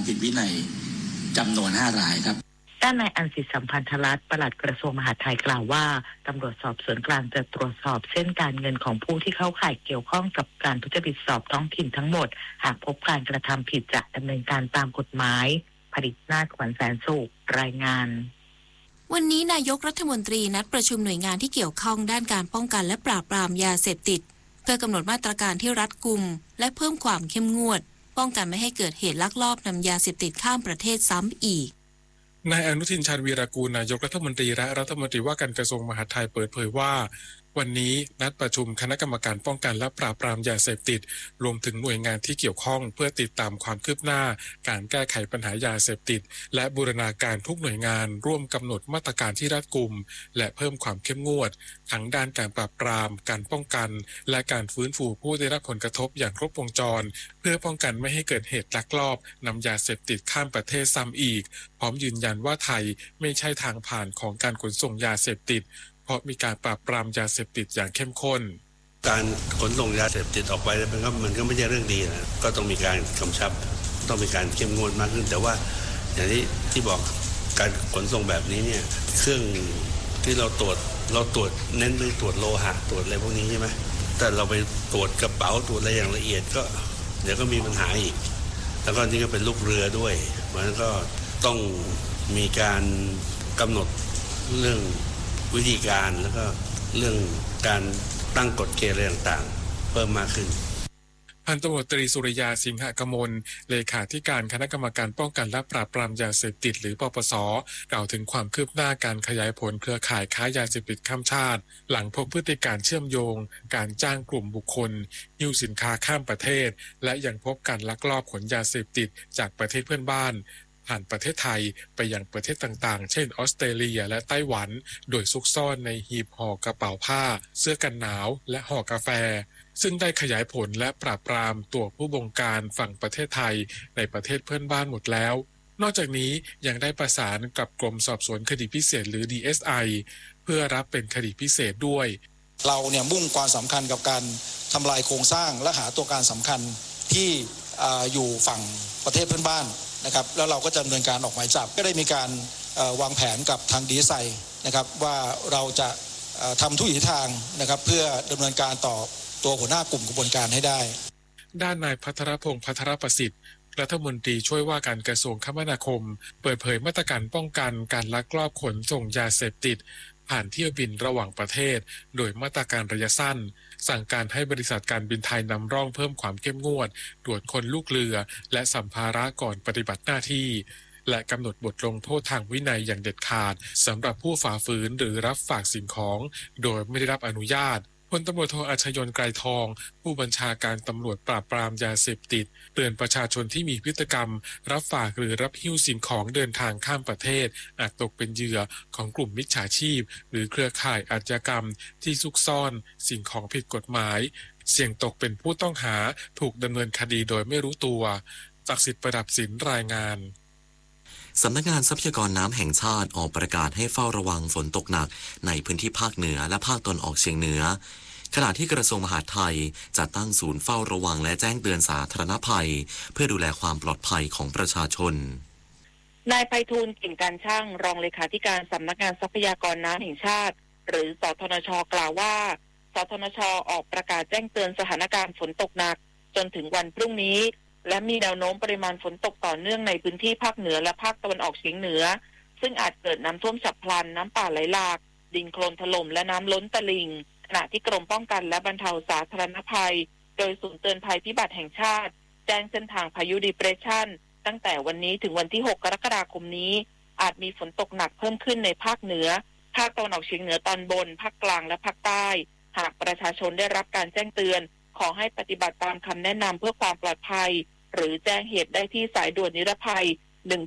ำผิดวินัยจำนวน5 รายครับด้านนายอันศิษย์สัมพันธรัตน์ปลัดกระทรวงมหาดไทยกล่าวว่าตำรวจสอบสวนกลางจะตรวจสอบเส้นการเงินของผู้ที่เข้าข่ายเกี่ยวข้องกับการทุจริตสอบท้องถิ่นทั้งหมดหากพบการกระทำผิดจะดำเนินการตามกฎหมายผลิตนาถ ขวัญแสนสุขรายงานวันนี้นายกรัฐมนตรีนัดประชุมหน่วยงานที่เกี่ยวข้องด้านการป้องกันและปราบปรามยาเสพติดเพื่อกำหนดมาตรการที่รัดกุมและเพิ่มความเข้มงวดป้องกันไม่ให้เกิดเหตุลักลอบนำยาเสพติดข้ามประเทศซ้ำอีกนายอนุทิน ชาญวีรกูลนายกรัฐมนตรีและรัฐมนตรีว่าการกระทรวงมหาดไทยเปิดเผยว่าวันนี้นัดประชุมคณะกรรมการป้องกันและปราบปรามยาเสพติดรวมถึงหน่วยงานที่เกี่ยวข้องเพื่อติดตามความคืบหน้าการแก้ไขปัญหายาเสพติดและบูรณาการทุกหน่วยงานร่วมกำหนดมาตรการที่รัดกุมและเพิ่มความเข้มงวดทั้งด้านการปราบปรามการป้องกันและการฟื้นฟูผู้ได้รับผลกระทบอย่างครบวงจรเพื่อป้องกันไม่ให้เกิดเหตุลักลอบนำยาเสพติดข้ามประเทศซ้ำอีกพร้อมยืนยันว่าไทยไม่ใช่ทางผ่านของการขนส่งยาเสพติดเพราะมีการปราบปรามยาเสพติดอย่างเข้มข้นการขนส่งยาเสพติดออกไปมันก็ไม่ใช่เรื่องดีนะก็ต้องมีการกำชับต้องมีการเข้มงวดมากขึ้นแต่ว่าอย่างที่บอกการขนส่งแบบนี้เนี่ยเครื่องที่เราตรวจเน้นไปตรวจโลหะตรวจอะไรพวกนี้ใช่ไหมแต่เราไปตรวจกระเป๋าตรวจอะไรอย่างละเอียดก็เดี๋ยวก็มีปัญหาอีกแล้วก็นี่ก็เป็นลูกเรือด้วยมันก็ต้องมีการกำหนดเรื่องวิธีการแล้วก็เรื่องการตั้งกฎเกณฑ์อะไรต่างๆเพิ่มมากขึ้นพันตำรวจตรีสุริยาสิงหกมลเลขาธิการคณะกรรมการป้องกันและปราบปรามยาเสพติดหรือปปส.กล่าวถึงความคืบหน้าการขยายผลเครือข่ายค้ายาเสพติดข้ามชาติหลังพบพฤติการเชื่อมโยงการจ้างกลุ่มบุคคลหิ้วสินค้าข้ามประเทศและยังพบการลักลอบขนยาเสพติดจากประเทศเพื่อนบ้านผ่านประเทศไทยไปยังประเทศต่างๆเช่นออสเตรเลียและไต้หวันโดยซุกซ่อนในหีบห่อกระเป๋าผ้าเสื้อกันหนาวและห่อกาแฟซึ่งได้ขยายผลและปราบปรามตัวผู้บงการฝั่งประเทศไทยในประเทศเพื่อนบ้านหมดแล้วนอกจากนี้ยังได้ประสานกับกรมสอบสวนคดีพิเศษหรือ DSI เพื่อรับเป็นคดีพิเศษด้วยเราเนี่ยมุ่งความสำคัญกับการทำลายโครงสร้างและหาตัวการสำคัญที่อยู่ฝั่งประเทศเพื่อนบ้านนะครับแล้วเราก็จะดำเนินการออกหมายจับก็ได้มีการวางแผนกับทาง DSI นะครับว่าเราจะทำทุกวิถีทางนะครับเพื่อดำเนินการต่อตัวหัวหน้ากลุ่มกระบวนการให้ได้ด้านนายภัทรพงษ์ภัทรประสิทธิ์รัฐมนตรีช่วยว่าการกระทรวงคมนาคมเปิดเผยมาตรการป้องกันการลักลอบขนส่งยาเสพติดผ่านเที่ยวบินระหว่างประเทศโดยมาตรการระยะสั้นสั่งการให้บริษัทการบินไทยนำร่องเพิ่มความเข้มงวดตรวจคนลูกเรือและสัมภาระก่อนปฏิบัติหน้าที่และกำหนดบทลงโทษทางวินัยอย่างเด็ดขาดสำหรับผู้ฝ่าฝืนหรือรับฝากสิ่งของโดยไม่ได้รับอนุญาตพลตำรวจโทอัชยนต์ไกรทองผู้บัญชาการตำรวจปราบปรามยาเสพติดเตือนประชาชนที่มีพฤติกรรมรับฝากหรือรับหิ้วสิ่งของเดินทางข้ามประเทศอาจตกเป็นเหยื่อของกลุ่มมิจฉาชีพหรือเครือข่ายอาชญากรรมที่ซุกซ่อนสิ่งของผิดกฎหมายเสี่ยงตกเป็นผู้ต้องหาถูกดำเนินคดีโดยไม่รู้ตัวศักดิ์สิทธิ์ประดับศิลป์รายงานสำนักงานทรัพยากรน้ำแห่งชาติออกประกาศให้เฝ้าระวังฝนตกหนักในพื้นที่ภาคเหนือและภาคตะวันออกเฉียงเหนือขณะที่กระทรวงมหาดไทยจัดตั้งศูนย์เฝ้าระวังและแจ้งเตือนสาธารณภัยเพื่อดูแลความปลอดภัยของประชาชนนายไพฑูรย์ กิ่งการช่างรองเลขาธิการสำนักงานทรัพยากรน้ำแห่งชาติหรือสทนช.กล่าวว่าสทนช.ออกประกาศแจ้งเตือนสถานการณ์ฝนตกหนักจนถึงวันพรุ่งนี้และมีแนวโน้มปริมาณฝนตกต่อเนื่องในพื้นที่ภาคเหนือและภาคตะวันออกเฉียงเหนือซึ่งอาจเกิดน้ำท่วมฉับพลันน้ำป่าไหลหลากดินโคลนถล่มและน้ำล้นตลิ่งขณะที่กรมป้องกันและบรรเทาสาธารณภัยโดยศูนย์เตือนภัยพิบัติแห่งชาติแจ้งเส้นทางพายุดีเพรสชันตั้งแต่วันนี้ถึงวันที่6กรกฎาคมนี้อาจมีฝนตกหนักเพิ่มขึ้นในภาคเหนือภาคตะวันออกเฉียงเหนือตอนบนภาคกลางและภาคใต้หากประชาชนได้รับการแจ้งเตือนขอให้ปฏิบัติตามคำแนะนำเพื่อความปลอดภัยหรือแจ้งเหตุได้ที่สายด่วนนิรภัย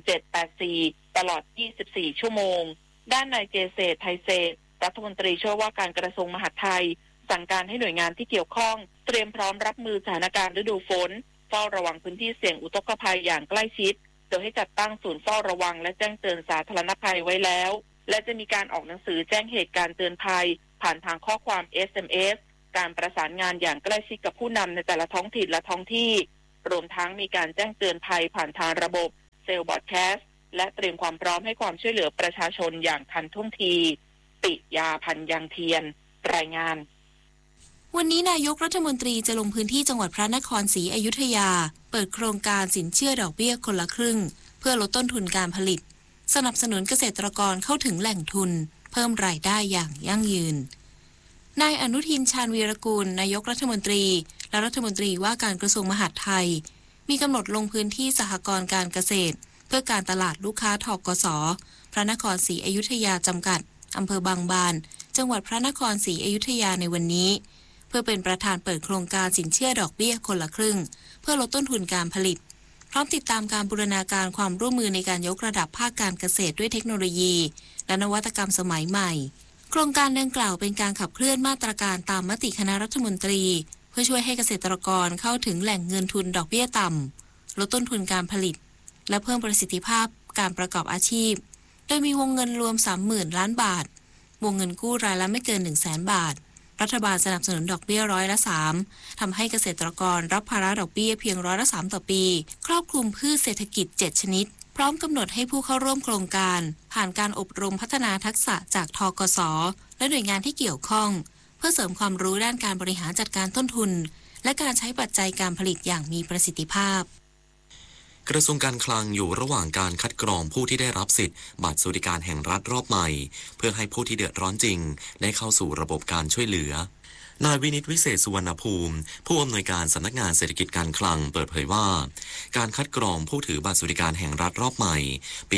1784ตลอด24ชั่วโมงด้านนายเจเศรษฐ์ไทยเศรษฐ์รัฐมนตรีช่วยว่าการกระทรวงมหาดไทยสั่งการให้หน่วยงานที่เกี่ยวข้องเตรียมพร้อมรับมือสถานการณ์ฤดูฝนเฝ้าระวังพื้นที่เสี่ยงอุทกภัยอย่างใกล้ชิดโดยให้จัดตั้งศูนย์เฝ้าระวังและแจ้งเตือนสาธารณภัยไว้แล้วและจะมีการออกหนังสือแจ้งเหตุการณ์เตือนภัยผ่านทางข้อความ SMS การประสานงานอย่างใกล้ชิดกับผู้นำในแต่ละท้องถิ่นและท้องที่รวมทั้งมีการแจ้งเตือนภัยผ่านทางระบบเซลล์บอดแคสต์และเตรียมความพร้อมให้ความช่วยเหลือประชาชนอย่างทันท่วงทีปิยาพันธ์ยังเทียนรายงานวันนี้นายกรัฐมนตรีจะลงพื้นที่จังหวัดพระนครศรีอยุธยาเปิดโครงการสินเชื่อดอกเบี้ยคนละครึ่งเพื่อลดต้นทุนการผลิตสนับสนุนเกษตรกรเข้าถึงแหล่งทุนเพิ่มรายได้อย่างยั่งยืนนายอนุทินชาญวีรกูลนายกรัฐมนตรีและรัฐมนตรีว่าการกระทรวงมหาดไทยมีกำหนดลงพื้นที่สหกรณ์การเกษตรเพื่อการตลาดลูกค้าทกส.พระนครศรีอยุธยาจำกัดอำเภอบางบานจังหวัดพระนครศรีอยุธยาในวันนี้เพื่อเป็นประธานเปิดโครงการสินเชื่อดอกเบี้ยคนละครึ่งเพื่อลดต้นทุนการผลิตพร้อมติดตามการบูรณาการความร่วมมือในการยกระดับภาคการเกษตรด้วยเทคโนโลยีและนวัตกรรมสมัยใหม่โครงการดังกล่าวเป็นการขับเคลื่อนมาตรการตามมติคณะรัฐมนตรีเพื่อช่วยให้เกษตรกรเข้าถึงแหล่งเงินทุนดอกเบี้ยต่ำลดต้นทุนการผลิตและเพิ่มประสิทธิภาพการประกอบอาชีพโดยมีวงเงินรวม 30,000 ล้านบาทวงเงินกู้รายละไม่เกิน 100,000 บาทรัฐบาลสนับสนุนดอกเบี้ย3%ทำให้เกษตรกรรับภาระดอกเบี้ยเพียง3%ต่อปีครอบคลุมพืชเศรษฐกิจ7ชนิดพร้อมกำหนดให้ผู้เข้าร่วมโครงการผ่านการอบรมพัฒนาทักษะจากทกส.และหน่วยงานที่เกี่ยวข้องเพื่อเสริมความรู้ด้านการบริหารจัดการต้นทุนและการใช้ปัจจัยการผลิตอย่างมีประสิทธิภาพกระทรวงการคลังอยู่ระหว่างการคัดกรองผู้ที่ได้รับสิทธิ์บัตรสวัสดิการแห่งรัฐรอบใหม่เพื่อให้ผู้ที่เดือดร้อนจริงได้เข้าสู่ระบบการช่วยเหลือนายวินิตวิเศษสุวรรณภูมิผู้อำนวยการสำนักงานเศรษฐกิจการคลังเปิดเผยว่าการคัดกรองผู้ถือบัตรสวัสดิการแห่งรัฐรอบใหม่ปี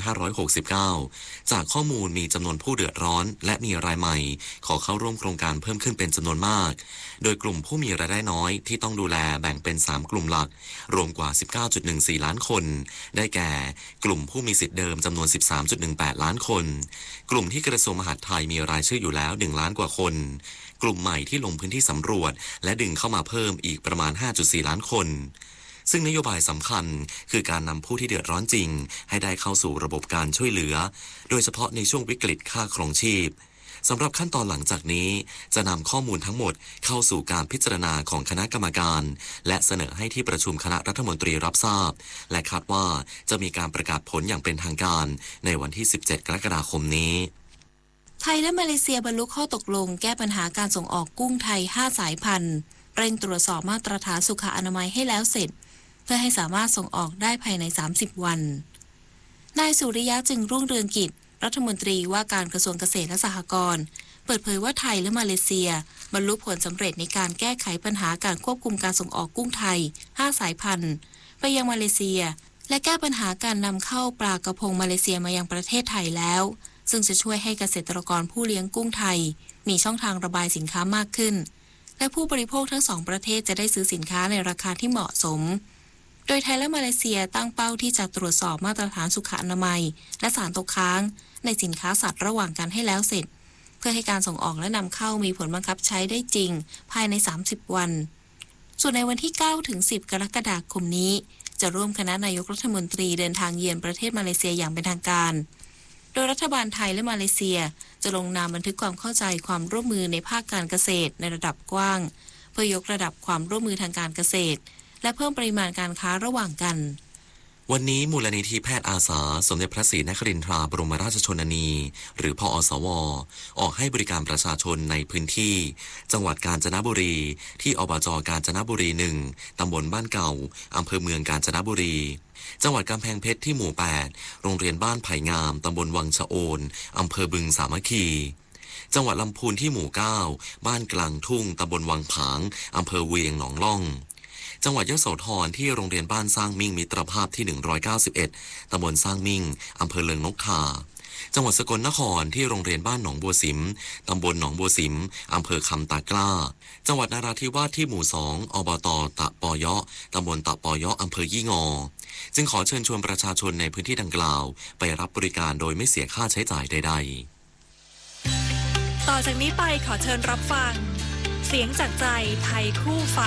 2569 จากข้อมูลมีจำนวนผู้เดือดร้อนและมีรายใหม่ขอเข้าร่วมโครงการเพิ่มขึ้นเป็นจำนวนมากโดยกลุ่มผู้มีรายได้น้อยที่ต้องดูแลแบ่งเป็น3กลุ่มหลักรวมกว่า 19.14 ล้านคนได้แก่กลุ่มผู้มีสิทธิ์เดิมจำนวน 13.18 ล้านคนกลุ่มที่กระทรวงมหาดไทยมีรายชื่ออยู่แล้ว1ล้านกว่าคนกลุ่มใหม่ที่ลงพื้นที่สำรวจและดึงเข้ามาเพิ่มอีกประมาณ 5.4 ล้านคนซึ่งนโยบายสำคัญคือการนำผู้ที่เดือดร้อนจริงให้ได้เข้าสู่ระบบการช่วยเหลือโดยเฉพาะในช่วงวิกฤตค่าครองชีพสำหรับขั้นตอนหลังจากนี้จะนำข้อมูลทั้งหมดเข้าสู่การพิจารณาของคณะกรรมการและเสนอให้ที่ประชุมคณะรัฐมนตรีรับทราบและคาดว่าจะมีการประกาศผลอย่างเป็นทางการในวันที่ 17 กรกฎาคมนี้ไทยและมาเลเซียบรรลุข้อตกลงแก้ปัญหาการส่งออกกุ้งไทย5สายพันธุ์เร่งตรวจสอบมาตรฐานสุขอนามัยให้แล้วเสร็จเพื่อให้สามารถส่งออกได้ภายใน30วันนายสุริยะจึงรุ่งเรืองกิจรัฐมนตรีว่าการกระทรวงเกษตรและสหกรณ์เปิดเผยว่าไทยและมาเลเซียบรรลุผลสำเร็จในการแก้ไขปัญหาการควบคุมการส่งออกกุ้งไทย5สายพันธุ์ไปยังมาเลเซียและแก้ปัญหาการนำเข้าปลากระพงมาเลเซียมายังประเทศไทยแล้วซึ่งจะช่วยให้เกษตรกรผู้เลี้ยงกุ้งไทยมีช่องทางระบายสินค้ามากขึ้นและผู้บริโภคทั้ง2ประเทศจะได้ซื้อสินค้าในราคาที่เหมาะสมโดยไทยและมาเลเซียตั้งเป้าที่จะตรวจสอบมาตรฐานสุขอนามัยและสารตกค้างในสินค้าสัตว์ระหว่างกันให้แล้วเสร็จเพื่อให้การส่งออกและนำเข้ามีผลบังคับใช้ได้จริงภายใน30วันส่วนในวันที่9ถึง10กรกฎาคมนี้จะร่วมคณะนายกรัฐมนตรีเดินทางเยือนประเทศมาเลเซียอย่างเป็นทางการโดยรัฐบาลไทยและมาเลเซียจะลงนามบันทึกความเข้าใจความร่วมมือในภาคการเกษตรในระดับกว้างเพื่อยกระดับความร่วมมือทางการเกษตรและเพิ่มปริมาณการค้าระหว่างกันวันนี้มูลนิธิแพทย์อาสาสมเด็จพระศรีนครินทราบรมราชชนนีหรือพอสว.ออกให้บริการประชาชนในพื้นที่จังหวัดกาญจนบุรีที่อบจ.กาญจนบุรี1ตำบลบ้านเก่าอำเภอเมืองกาญจนบุรีจังหวัดกำแพงเพชรที่หมู่8โรงเรียนบ้านไผ่งามตำบลวังชะโอนอำเภอบึงสามัคคีจังหวัดลำพูนที่หมู่9บ้านกลางทุ่งตำบลวังผางอำเภอเวียงหนองล่องจังหวัดยโสธรที่โรงเรียนบ้านสร้างมิ่งมิตรภาพที่191ตำบลสร้างมิ่งอำเภอเลิงนกทาจังหวัดสกลนครที่โรงเรียนบ้านหนองบัวสิมตำบลหนองบัวสิมอำเภอคำตากล้าจังหวัดนราธิวาสที่หมู่2อบต.ตะปอยะตำบลตะปอยะอำเภอยี่งอจึงขอเชิญชวนประชาชนในพื้นที่ดังกล่าวไปรับบริการโดยไม่เสียค่าใช้จ่ายใดๆต่อจากนี้ไปขอเชิญรับฟังเสียงจากใจไทยคู่ฟ้า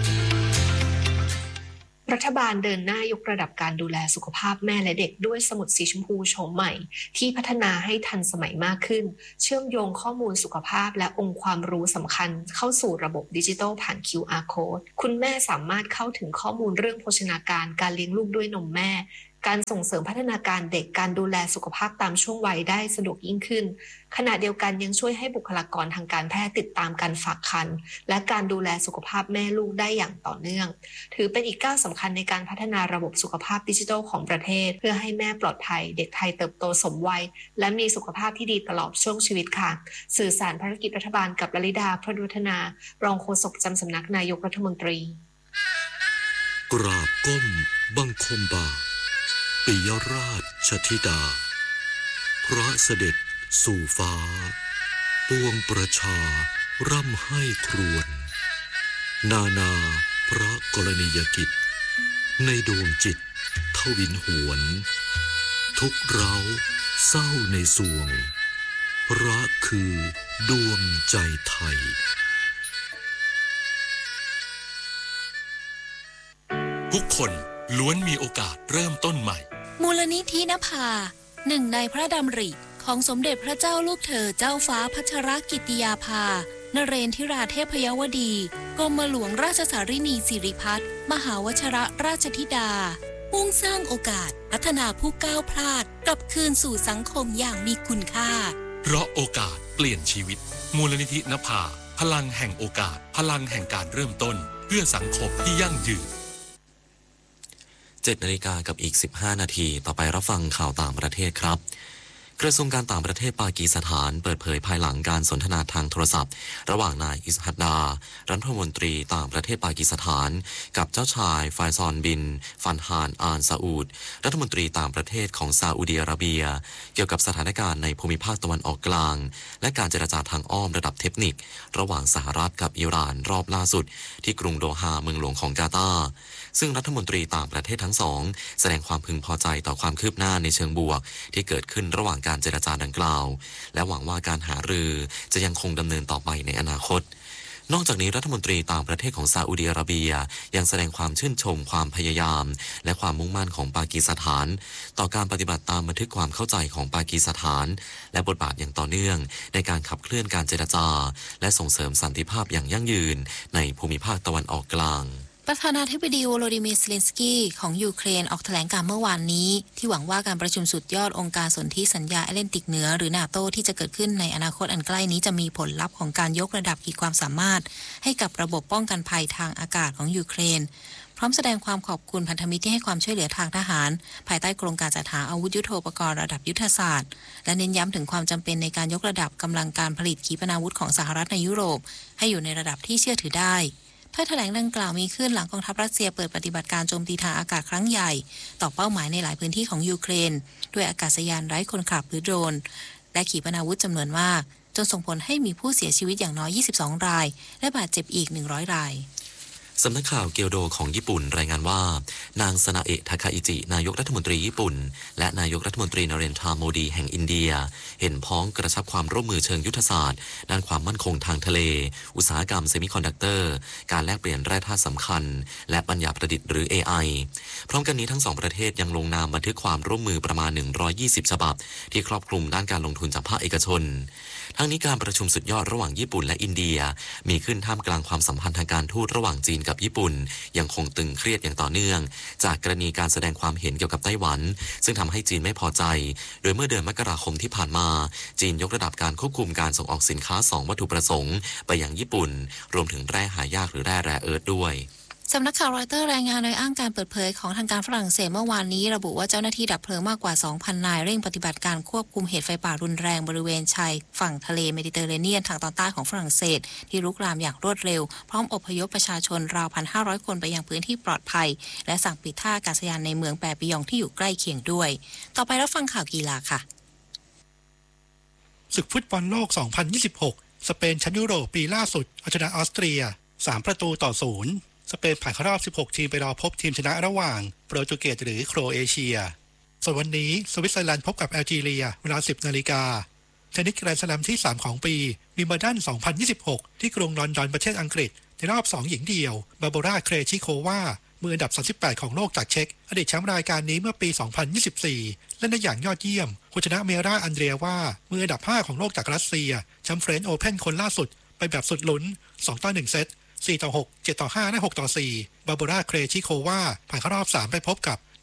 รัฐบาลเดินหน้ายกระดับการดูแลสุขภาพแม่และเด็กด้วยสมุดสีชมพูโฉมใหม่ที่พัฒนาให้ทันสมัยมากขึ้นเชื่อมโยงข้อมูลสุขภาพและองค์ความรู้สำคัญเข้าสู่ระบบดิจิทัลผ่าน QR Code คุณแม่สามารถเข้าถึงข้อมูลเรื่องโภชนาการการเลี้ยงลูกด้วยนมแม่การส่งเสริมพัฒนาการเด็กการดูแลสุขภาพตามช่วงวัยได้สะดวกยิ่งขึ้นขณะเดียวกันยังช่วยให้บุคลากรทางการแพทย์ติดตามการฝากครรภ์และการดูแลสุขภาพแม่ลูกได้อย่างต่อเนื่องถือเป็นอีกก้าวสำคัญในการพัฒนาระบบสุขภาพดิจิทัลของประเทศเพื่อให้แม่ปลอดภัยเด็กไทยเติบโตสมวัยและมีสุขภาพที่ดีตลอดช่วงชีวิตค่ะสื่อสารภารกิจรัฐบาลกับลลิดาพระดุฒนารองโฆษกประจำสำนักนายกรัฐมนตรีกราบก้มบังคมบาปิยราชธิดาพระเสด็จสู่ฟ้าปวงประชาร่ำให้ครวญนาพระกรณียกิจในดวงจิตทวินหวนทุกเร้าเศร้าในสวงพระคือดวงใจไทยทุกคนล้วนมีโอกาสเริ่มต้นใหม่มูลนิธินภาหนึ่งในพระดำริของสมเด็จพระเจ้าลูกเธอเจ้าฟ้าพัชรกิติยาภานเรนทิราเทพยวดีกรมหลวงราชสารินีสิริพัฒน์มหาวชรราชธิดามุ่งสร้างโอกาสพัฒนาผู้ก้าวพลาดกลับคืนสู่สังคมอย่างมีคุณค่าเพราะโอกาสเปลี่ยนชีวิตมูลนิธินภาพลังแห่งโอกาสพลังแห่งการเริ่มต้นเพื่อสังคมที่ยั่งยืน 7 นาฬิกากับอีก15 นาทีต่อไปรับฟังข่าวต่างประเทศครับกระทรวงการต่างประเทศปากีสถานเปิดเผยภายหลังการสนทนาทางโทรศัพท์ระหว่างนายอิสฮัดดารัฐมนตรีต่างประเทศปากีสถานกับเจ้าชายไฟซอนบินฟันฮานอาลซาอูดรัฐมนตรีต่างประเทศของซาอุดิอาระเบียเกี่ยวกับสถานการณ์ในภูมิภาคตะวันออกกลางและการเจรจาทางอ้อมระดับเทคนิคระหว่างสหรัฐกับอิหร่านรอบล่าสุดที่กรุงโดฮาเมืองหลวงของกาตาร์ซึ่งรัฐมนตรีต่างประเทศทั้งสองแสดงความพึงพอใจต่อความคืบหน้าในเชิงบวกที่เกิดขึ้นระหว่างการเจรจาดังกล่าวและหวังว่าการหารือจะยังคงดำเนินต่อไปในอนาคตนอกจากนี้รัฐมนตรีต่างประเทศของซาอุดิอาระเบียยังแสดงความชื่นชมความพยายามและความมุ่งมั่นของปากีสถานต่อการปฏิบัติตามบันทึกความเข้าใจของปากีสถานและบทบาทอย่างต่อเนื่องในการขับเคลื่อนการเจรจาและส่งเสริมสันติภาพอย่างยั่งยืนในภูมิภาคตะวันออกกลางประธานาธิบดีโวโลดิเมียร์ เซเลนสกี้ของยูเครนออกแถลงการเมื่อวานนี้ที่หวังว่าการประชุมสุดยอดองค์การสนธิสัญญาแอตแลนติกเหนือหรือนาโตที่จะเกิดขึ้นในอนาคตอันใกล้นี้จะมีผลลัพธ์ของการยกระดับขีดความสามารถให้กับระบบป้องกันภัยทางอากาศของยูเครนพร้อมแสดงความขอบคุณพันธมิตรที่ให้ความช่วยเหลือทางทหารภายใต้โครงการจัดหาอาวุธยุทโธปกรณ์ระดับยุทธศาสตร์และเน้นย้ำถึงความจำเป็นในการยกระดับกำลังการผลิตขีปนาวุธของสหรัฐในยุโรปให้อยู่ในระดับที่เชื่อถือได้ถ้อยแถลงดังกล่าวมีขึ้นหลังกองทัพรัสเซียเปิดปฏิบัติการโจมตีทางอากาศครั้งใหญ่ต่อเป้าหมายในหลายพื้นที่ของยูเครนด้วยอากาศยานไร้คนขับหรือโดรนและขีปนาวุธจำนวนมากจนส่งผลให้มีผู้เสียชีวิตอย่างน้อย22 รายและบาดเจ็บอีก100 รายสำนักข่าวเกียวโดของญี่ปุ่นรายงานว่านางซานาเอะ ทาคาอิจินายกรัฐมนตรีญี่ปุ่นและนายกรัฐมนตรีนเรนทรา โมดีแห่งอินเดียเห็นพ้องกระชับความร่วมมือเชิงยุทธศาสตร์ด้านความมั่นคงทางทะเลอุตสาหกรรมเซมิคอนดักเตอร์การแลกเปลี่ยนแร่ธาตุสำคัญและปัญญาประดิษฐ์หรือ AI พร้อมกันนี้ทั้งสองประเทศยังลงนามบันทึกความร่วมมือประมาณ120 ฉบับที่ครอบคลุมด้านการลงทุนจากภาคเอกชนทั้งนี้การประชุมสุดยอดระหว่างญี่ปุ่นและอินเดียมีขึ้นท่ามกลางความสัมพันธ์ทางการทูตระหว่างจีนกับญี่ปุ่นยังคงตึงเครียดอย่างต่อเนื่องจากกรณีการแสดงความเห็นเกี่ยวกับไต้หวันซึ่งทำให้จีนไม่พอใจโดยเมื่อเดือนมกราคมที่ผ่านมาจีนยกระดับการควบคุมการส่งออกสินค้า2วัตถุประสงค์ไปยังญี่ปุ่นรวมถึงแร่หายากหรือแร่แรเอิร์ธด้วยสำนักข่าวรอยเตอร์รายงานโดยอ้างการเปิดเผยของทางการฝรั่งเศสเมื่อวานนี้ระบุว่าเจ้าหน้าที่ดับเพลิงมากกว่า 2,000 นายเร่งปฏิบัติการควบคุมเหตุไฟป่ารุนแรงบริเวณชายฝั่งทะเลเมดิเตอร์เรเนียนทางตอนใต้ของฝรั่งเศสที่รุกรามอย่างรวดเร็วพร้อมอพยพประชาชนราว 1,500 คนไปยังพื้นที่ปลอดภัยและสั่งปิดท่าอากาศยานในเมืองแปปิยองที่อยู่ใกล้เคียงด้วยต่อไปรับฟังข่าวกีฬาค่ะศึกฟุตบอลโลก 2026 สเปนแชมป์ยุโรปปีล่าสุดเอาชนะออสเตรีย 3-0 สเปนผ่านเข้ารอบ 16 ทีมไปรอพบทีมชนะระหว่างโปรตุเกสหรือโครเอเชียส่วนวันนี้สวิตเซอร์แลนด์พบกับแอลจีเรียเวลา 10 นาฬิกาเทนนิสแกรนด์สแลมที่ 3 ของปีวิมเบิลดัน 2026 ที่กรุงลอนดอนประเทศอังกฤษในรอบ 2 หญิงเดี่ยวบาร์โบรา เครชิโความืออันดับ 38 ของโลกจากเช็กอดีตแชมป์รายการนี้เมื่อปี 2024 เล่นได้อย่างยอดเยี่ยมผู้ชนะเมราอันเดรียว่ามืออันดับ 5 ของโลกจากรัสเซียแชมป์เฟรนช์โอเพ่นคนล่าสุดไปแบบสุดลุ้น 2-1 เซต4-6 7-5 และ 6-4 บาร์โบรา เครชิโควาผ่านเข้ารอบ 3 ไปพบกับ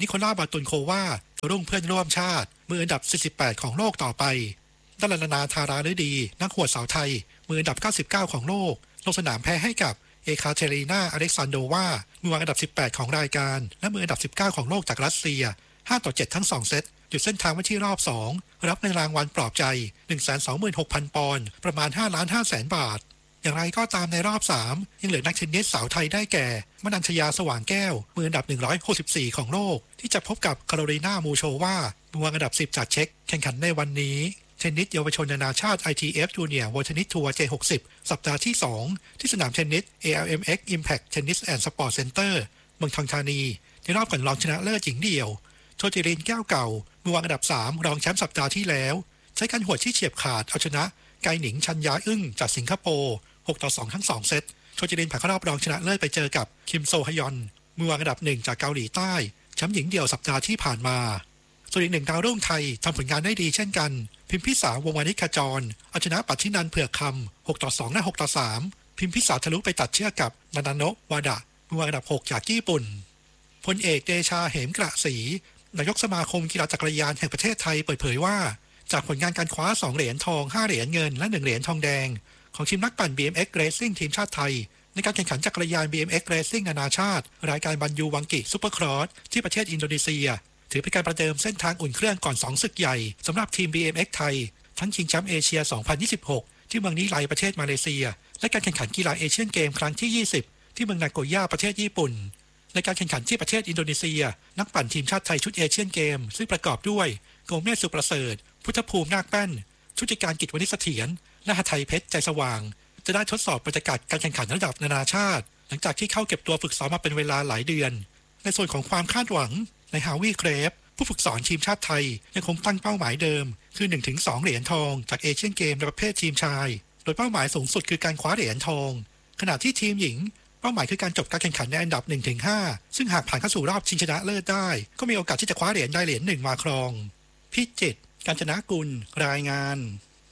นิโคลาบาตุนโควารุ่งเพื่อนร่วมชาติมืออันดับ48ของโลกต่อไปดารานาธาราฤดีนักหวดสาวไทยมืออันดับ99ของโลกลงสนามแพ้ให้กับเอคาเทรีนาอเล็กซานโดวามือวางอันดับ18ของรายการและมืออันดับ19ของโลกจากรัสเซีย5-7ทั้ง2เซตหยุดเส้นทางไว้ที่รอบ2รับเงินรางวัลปลอบใจ 126,000 ปอนด์ประมาณ5,500,000 บาทอย่างไรก็ตามในรอบ3ยังเหลือนักเทนนิสสาวไทยได้แก่มนัญชยาสว่างแก้วมืออันดับ164ของโลกที่จะพบกับคาโรลีนามูโชวามือวางอันดับ10จากเช็กแข่งขันในวันนี้เทนนิสเยาวชนนานาชาติ ITF Junior World Tennis Tour J60 สัปดาห์ที่2ที่สนามเทนนิส ALMX Impact Tennis and Sport Center เมืองทองธานีในรอบก่อนรองชนะเลิศหญิงเดี่ยวโชติรินแก้วเก่ามือวางอันดับ3รองแชมป์สัปดาห์ที่แล้วใช้การหวดที่เฉียบขาดเอาชนะไกหนิงชัญญาอึ้งจากสิงคโปร์6-2ทั้ง2เซตโชติรินผ่านเข้ารอบรองชนะเลิศไปเจอกับคิมโซฮยอนมือวางอันดับ1จากเกาหลีใต้แชมป์หญิงเดี่ยวสัปดาห์ที่ผ่านมาส่วนอีก1ดาวรุ่งไทยทำผลงานได้ดีเช่นกันพิมพิสาวงวานิขจรเอาชนะปัทชินันเผือกคำ6-2และ6-3พิมพิสาทะลุไปตัดเชือกกับนานาโนะวาดะมือวางอันดับ6จากญี่ปุ่นพลเอกเดชาเหมกระศรีนายกสมาคมกีฬาจักรยานแห่งประเทศไทยเปิดเผยว่าจากผลงานการคว้า2เหรียญทอง5เหรียญเงินและ1เหรียญทองแดงของทีมนักปั่น BMX Racing ทีมชาติไทยในการแข่งขันจักรยาน BMX Racing นานาชาติรายการบันยูวังกิซุปเปอร์ครอสที่ประเทศอินโดนีเซียถือเป็นการประเดิมเส้นทางอุ่นเครื่องก่อน2ศึกใหญ่สำหรับทีม BMX ไทยทั้งชิงแชมป์เอเชีย 2026 ที่เมืองนิไลประเทศมาเลเซียและการแข่งขันกีฬาเอเชียนเกมครั้งที่20ที่เมืองนาโกย่าประเทศญี่ปุ่นในการแข่งขันที่ประเทศอินโดนีเซียนักปั่นทีมชาติไทยชุดเอเชียนเกมซึ่งประกอบด้วยโกเมศสุประเสริฐพุทธภูมินาคแป้นชุติการกิจวณิชเสถียรและหทัยเพชรใจสว่างจะได้ทดสอบบรรยากาศการแข่งขันระดับนานาชาติหลังจากที่เข้าเก็บตัวฝึกซ้อมมาเป็นเวลาหลายเดือนในส่วนของความคาดหวังในฮาวิเครฟผู้ฝึกสอนทีมชาติไทยยังคงตั้งเป้าหมายเดิมคือ 1-2 เหรียญทองจากเอเชียนเกมในประเภททีมชายโดยเป้าหมายสูงสุดคือการคว้าเหรียญทองขณะที่ทีมหญิงเป้าหมายคือการจบการแข่งขันในอันดับ 1-5 ซึ่งหากผ่านเข้าสู่รอบชิงชนะเลิศได้ก็มีโอกาสที่จะคว้าเหรียญได้เหรียญ1มาครองพิจิตรกาญจนกุลรายงาน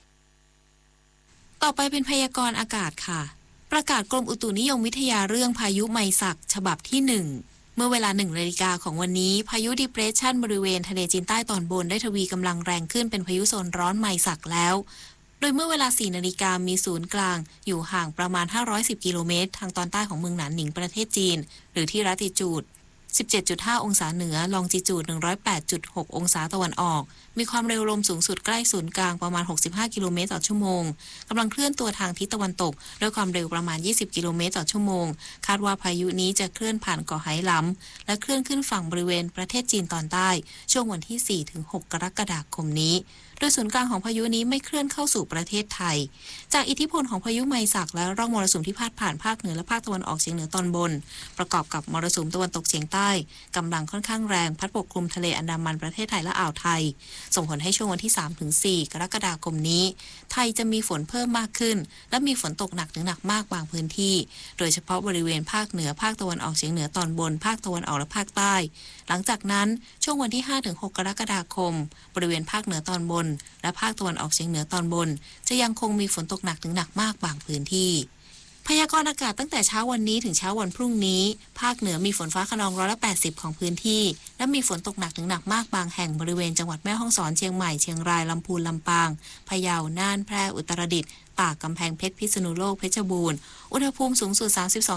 ต่อไปเป็นพยากรณ์อากาศค่ะประกาศกรมอุตุนิยมวิทยาเรื่องพายุไมศักฉบับที่1เมื่อเวลา 1 นาฬิกาของวันนี้พายุดิเพรสชันบริเวณทะเลจีนใต้ตอนบนได้ทวีกำลังแรงขึ้นเป็นพายุโซนร้อนไมศักแล้วโดยเมื่อเวลา 4 นาฬิกามีศูนย์กลางอยู่ห่างประมาณ510กิโลเมตรทางตอนใต้ของเมืองหนานหนิงประเทศจีนหรือที่ลัติจูด17.5 องศาเหนือลองจิจูด 108.6 องศาตะวันออกมีความเร็วลมสูงสุดใกล้ศูนย์กลางประมาณ65กิโลเมตรต่อชั่วโมงกำลังเคลื่อนตัวทางทิศตะวันตกด้วยความเร็วประมาณ20กิโลเมตรต่อชั่วโมงคาดว่าพายุนี้จะเคลื่อนผ่านเกาะไหหลำและเคลื่อนขึ้นฝั่งบริเวณประเทศจีนตอนใต้ช่วงวันที่ 4-6 กรกฎาคมนี้โดยศูนย์กลางของพายุนี้ไม่เคลื่อนเข้าสู่ประเทศไทยจากอิทธิพลของพายุไมศักและร่องมรสุมที่พาดผ่านภาคเหนือและภาคตะวันออกเฉียงเหนือตอนบนประกอบกับมรสุมตะวันตกเฉียงใต้กำลังค่อนข้างแรงพัดปกคลุมทะเลอันดามันประเทศไทยและอ่าวไทยส่งผลให้ช่วงวันที่ 3-4 กรกฎาคมนี้ไทยจะมีฝนเพิ่มมากขึ้นและมีฝนตกหนักถึงหนักมากบางพื้นที่โดยเฉพาะบริเวณภาคเหนือภาคตะวันออกเฉียงเหนือตอนบนภาคตะวันออกและภาคใต้หลังจากนั้นช่วงวันที่ 5-6 กรกฎาคมบริเวณภาคเหนือตอนบนและภาคตะวันออกเฉียงเหนือตอนบนจะยังคงมีฝนตกหนักถึงหนักมากบางพื้นที่พยากรณ์อากาศตั้งแต่เช้าวันนี้ถึงเช้าวันพรุ่งนี้ภาคเหนือมีฝนฟ้าคะนอง180ของพื้นที่และมีฝนตกหนักถึงหนักมากบางแห่งบริเวณจังหวัดแม่ฮ่องสอนเชียงใหม่เชียงรายลำพูนลำปางพะเยาน่านแพร่อุตรดิตถ์ตากกำแพงเพชรพิษณุโลกเพชรบูรณ์อุณหภูมิสูงสุด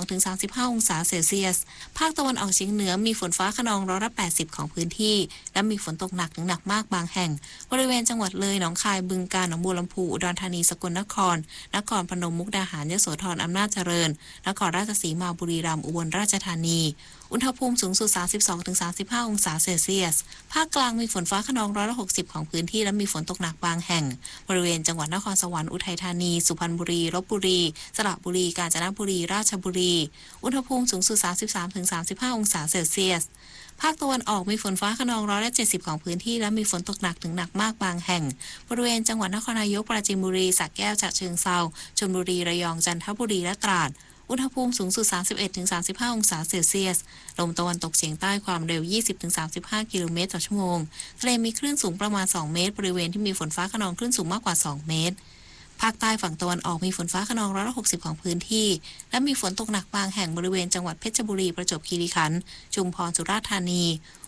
32-35 องศาเซลเซียสภาคตะวันออกเฉียงเหนือมีฝนฟ้าคะนอง180ของพื้นที่และมีฝนตกหนักถึงหนักมากบางแห่งบริเวณจังหวัดเลยหนองคายบึงกาฬหนองบัวลำพูอุดรธานีสกลนครนครพนมมุกดาหารยโสธรอำนาจเจริญนครราชสีมาบุรีรัมย์อุบลราชธานีอุณหภูมิสูงสุด 32-35 องศาเซลเซียสภาคกลางมีฝนฟ้าคะนอง160ของพื้นที่และมีฝนตกหนักบางแห่งบริเวณจังหวัดนครสวรรค์อุทัยธานีสุพรรณบุรีลพบุรีสระบุรีกาญจนบุรีราชบุรีอุณหภูมิสูงสุด 33-35 องศาเซลเซียสภาคตะวันออกมีฝนฟ้าคะนอง170ของพื้นที่และมีฝนตกหนักถึงหนักมากบางแห่งบริเวณจังหวัดนครนายกปราจีนบุรีสระแก้วฉะเชิงเทราชลบุรีระยองจันทบุรีและตราดอุณหภูมิสูงสุด 31-35 องศาเซลเซียสลมตะวันตกเฉียงใต้ความเร็ว 20-35 กิโลเมตรต่อชั่วโมงทะเลมีคลื่นสูงประมาณ2เมตรบริเวณที่มีฝนฟ้าคะนองคลื่นสูงมากกว่า2เมตรภาคใต้ฝั่งตะวันออกมีฝนฟ้าคะนอง160ของพื้นที่และมีฝนตกหนักบางแห่งบริเวณจังหวัดเพชรบุรีประจวบคีรีขันธ์ชุมพรสุราษฎร์ธานี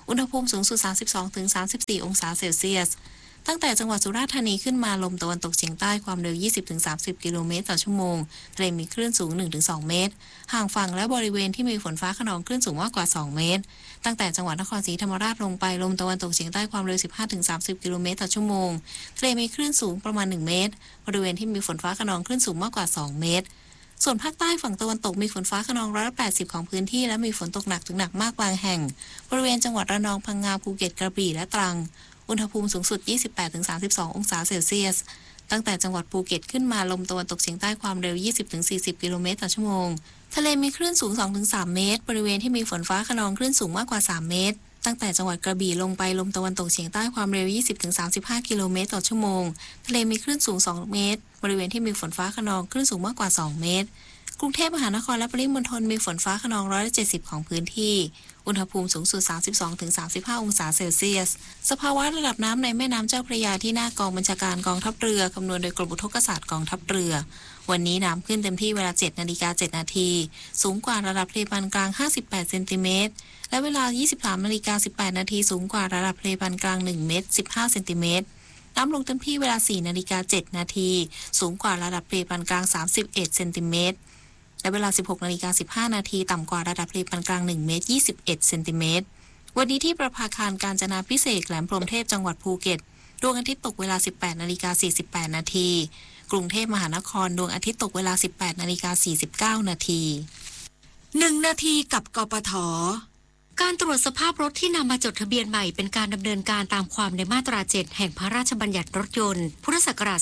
อุณหภูมิสูงสุด 32-34 องศาเซลเซียสตั้งแต่จังหวัดสุราษฎร์ธานีขึ้นมาลมตะวันตกเฉียงใต้ความเร็ว 20-30 กิโลเมตรต่อชั่วโมงทะเลมีคลื่นสูง 1-2 เมตรห่างฝั่งและบริเวณที่มีฝนฟ้าคะนองคลื่นสูงมากกว่า 2 เมตรตั้งแต่จังหวัดนครศรีธรรมราชลงไปลมตะวันตกเฉียงใต้ความเร็ว 15-30 กิโลเมตรต่อชั่วโมงทะเลมีคลื่นสูงประมาณ 1 เมตรบริเวณที่มีฝนฟ้าคะนองคลื่นสูงมากกว่า 2 เมตรส่วนภาคใต้ฝั่งตะวันตกมีฝนฟ้าคะนอง180ของพื้นที่และมีฝนตกหนักถึงหนักมากบางแห่งบริเวณจังหวัดระนองพังงาภูเก็ตกระบี่และตรังอุณหภูมิสูงสุด 28-32 องศาเซลเซียสตั้งแต่จังหวัดภูเก็ตขึ้นมาลมตะวันตกเฉียงใต้ความเร็ว 20-40 กิโลเมตรต่อชั่วโมงทะเลมีคลื่นสูง 2-3 เมตรบริเวณที่มีฝนฟ้าคะนองคลื่นสูงมากกว่า 3 เมตรตั้งแต่จังหวัดกระบี่ลงไปลมตะวันตกเฉียงใต้ความเร็ว 20-35 กิโลเมตรต่อชั่วโมงทะเลมีคลื่นสูง 2 เมตรบริเวณที่มีฝนฟ้าคะนองคลื่นสูงมากกว่า 2 เมตรกรุงเทพมหานครและปริมณฑลมีฝนฟ้าคะนอง170ของพื้นที่อุณหภูมิสูงสุด 32-35 องศาเซลเซียสสภาวะระดับน้ำในแม่น้ำเจ้าพระยาที่หน้ากองบัญชาการกองทัพเรือคำนวณโดยกรมอุทกศาสตร์กองทัพเรือวันนี้น้ำขึ้นเต็มที่เวลา 7:07 น.สูงกว่าระดับทะเลปานกลาง58เซนติเมตรและเวลา 23:18 น.สูงกว่าระดับทะเลปานกลาง1เมตร15เซนติเมตรน้ำลงเต็มที่เวลา 4:07 น.สูงกว่าระดับทะเลปานกลาง31เซนติเมตรและเวลา 16:15 น.ต่ำกว่าระดับทะเลปานกลาง1เมตร21เซนติเมตรวันนี้ที่ประภาคารกาญจนาภิเษกแหลมพรหมเทพจังหวัดภูเก็ตดวงอาทิตย์ตกเวลา 18:48 น.กรุงเทพมหานครดวงอาทิตย์ตกเวลา 18:49 น.1 นาทีกับกปท. การตรวจสภาพรถที่นำมาจดทะเบียนใหม่เป็นการดำเนินการตามความในมาตรา 7 แห่งพระราชบัญญัติรถยนต์พุทธศักราช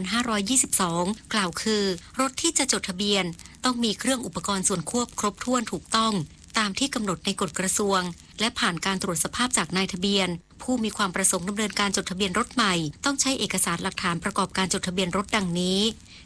2522 กล่าวคือรถที่จะจดทะเบียนต้องมีเครื่องอุปกรณ์ส่วนควบครบถ้วนถูกต้องตามที่กำหนดในกฎกระทรวงและผ่านการตรวจสภาพจากนายทะเบียนผู้มีความประสงค์ดำเนินการจดทะเบียนรถใหม่ต้องใช้เอกสารหลักฐานประกอบการจดทะเบียนรถดังนี้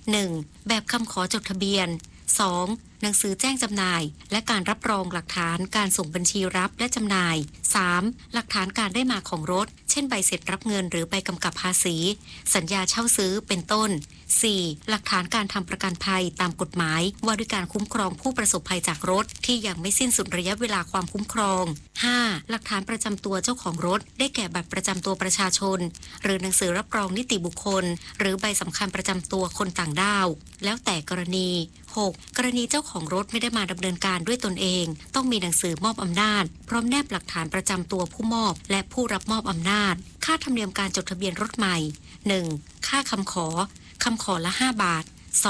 1. แบบคำขอจดทะเบียน 2. หนังสือแจ้งจำหน่ายและการรับรองหลักฐานการส่งบัญชีรับและจำหน่าย 3. หลักฐานการได้มาของรถเช่นใบเสร็จรับเงินหรือใบกำกับภาษีสัญญาเช่าซื้อเป็นต้น 4. หลักฐานการทำประกันภัยตามกฎหมายว่าด้วยการคุ้มครองผู้ประสบภัยจากรถที่ยังไม่สิ้นสุดระยะเวลาความคุ้มครอง 5. หลักฐานประจำตัวเจ้าของรถได้แก่บัตรประจำตัวประชาชนหรือหนังสือรับรองนิติบุคคลหรือใบสำคัญประจำตัวคนต่างด้าวแล้วแต่กรณี 6. กรณีเจ้าของรถไม่ได้มาดำเนินการด้วยตนเองต้องมีหนังสือมอบอำนาจพร้อมแนบหลักฐานประจำตัวผู้มอบและผู้รับมอบอำนาจค่าธรรมเนียมการจดทะเบียนรถใหม่ 1. ค่าคำขอละ5 บาท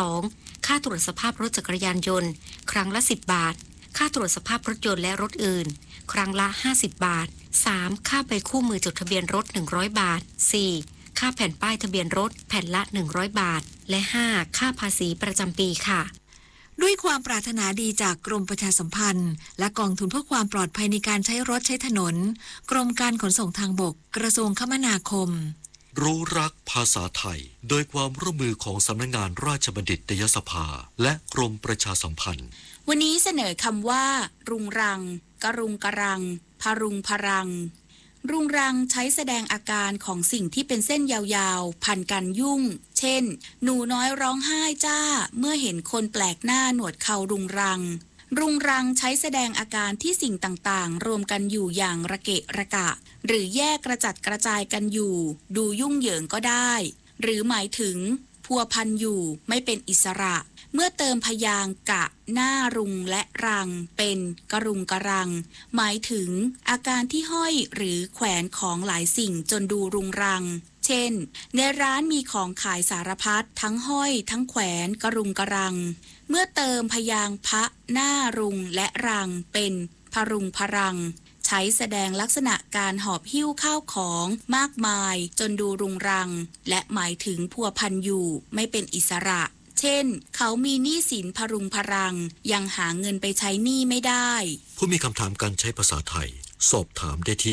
2. ค่าตรวจสภาพรถจักรยานยนต์ครั้งละ10 บาทค่าตรวจสภาพรถยนต์และรถอื่นครั้งละ50 บาท 3. ค่าใบคู่มือจดทะเบียนรถ100 บาท 4. ค่าแผ่นป้ายทะเบียนรถแผ่นละ100 บาทและ 5. ค่าภาษีประจำปีค่ะด้วยความปรารถนาดีจากกรมประชาสัมพันธ์และกองทุนเพื่อความปลอดภัยในการใช้รถใช้ถนนกรมการขนส่งทางบกกระทรวงคมนาคมรู้รักภาษาไทยโดยความร่วมมือของสำนักงานราชบัณฑิตยสภาและกรมประชาสัมพันธ์วันนี้เสนอคำว่ารุงรังกรุงกรังพรุงพรังรุงรังใช้แสดงอาการของสิ่งที่เป็นเส้นยาวๆพันกันยุ่งเช่นหนูน้อยร้องไห้จ้าเมื่อเห็นคนแปลกหน้าหนวดเขารุงรังรุงรังใช้แสดงอาการที่สิ่งต่างๆรวมกันอยู่อย่างระเกะระกะหรือแยกกระจัดกระจายกันอยู่ดูยุ่งเหยิงก็ได้หรือหมายถึงพัวพันอยู่ไม่เป็นอิสระเมื่อเติมพยางค์กะหน้ารุงและรังเป็นกรุงกรังหมายถึงอาการที่ห้อยหรือแขวนของหลายสิ่งจนดูรุงรังเช่นในร้านมีของขายสารพัดทั้งห้อยทั้งแขวนกรุงกรังเมื่อเติมพยางค์พะหน้ารุงและรังเป็นพรุงพรังใช้แสดงลักษณะการหอบหิ้วข้าวของมากมายจนดูรุงรังและหมายถึงพัวพันอยู่ไม่เป็นอิสระเช่นเขามีหนี้สินพรุงพรังยังหาเงินไปใช้หนี้ไม่ได้ผู้มีคำถามการใช้ภาษาไทยสอบถามได้ที่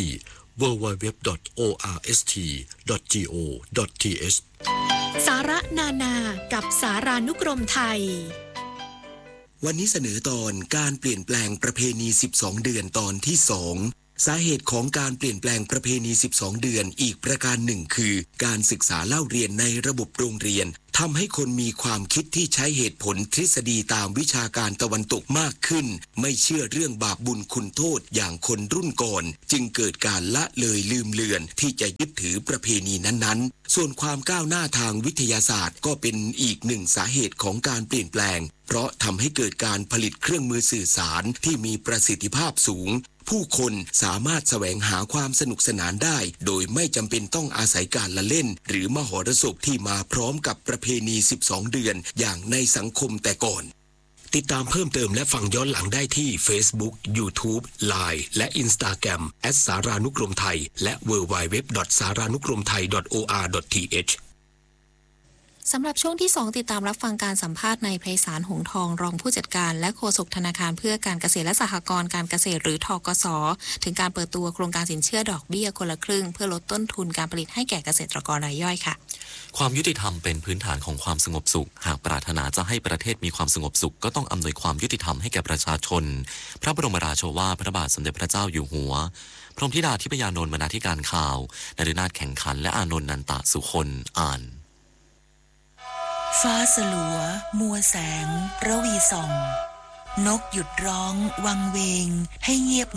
www.orst.go.th สาระนานากับสารานุกรมไทยวันนี้เสนอตอนการเปลี่ยนแปลงประเพณี12 เดือนตอนที่สาเหตุของการเปลี่ยนแปลงประเพณี12เดือนอีกประการหนึ่งคือการศึกษาเล่าเรียนในระบบโรงเรียนทำให้คนมีความคิดที่ใช้เหตุผลทฤษฎีตามวิชาการตะวันตกมากขึ้นไม่เชื่อเรื่องบาปบุญคุณโทษอย่างคนรุ่นก่อนจึงเกิดการละเลยลืมเลือนที่จะยึดถือประเพณีนั้นๆส่วนความก้าวหน้าทางวิทยาศาสตร์ก็เป็นอีกหนึ่งสาเหตุของการเปลี่ยนแปลงเพราะทำให้เกิดการผลิตเครื่องมือสื่อสารที่มีประสิทธิภาพสูงผู้คนสามารถแสวงหาความสนุกสนานได้โดยไม่จำเป็นต้องอาศัยการละเล่นหรือมหรสพที่มาพร้อมกับประเพณี12เดือนอย่างในสังคมแต่ก่อนติดตามเพิ่มเติมและฟังย้อนหลังได้ที่ Facebook, YouTube, Line และ Instagram @saranukromthai และ www.saranukromthai.or.th สำหรับช่วงที่ 2 ติดตามรับฟังการสัมภาษณ์ในไพศาลหงส์ทองรองผู้จัดการและโฆษกธนาคารเพื่อการเกษตรและสหกรณ์การเกษตรหรือธกส.ถึงการเปิดตัวโครงการสินเชื่อดอกเบี้ยคนละครึ่งเพื่อลดต้นทุนการผลิตให้แก่เกษตรกรรายย่อยค่ะความยุติธรรมเป็นพื้นฐานของความสงบสุขหากปรารถนาจะให้ประเทศมีความสงบสุขก็ต้องอำนวยความยุติธรรมให้แก่ประชาชนพระบรมราโชวาทพระบาทสมเด็จพระเจ้าอยู่หัวพระธิดาธิปยานนท์บรรณาธิการข่าวนฤนาถแข่งขันและอานนท์นันตะสุคนอ่านฟ้าสลัวมัวแสงระวีส่องนกหยุดร้องวังเวงให้เงียบ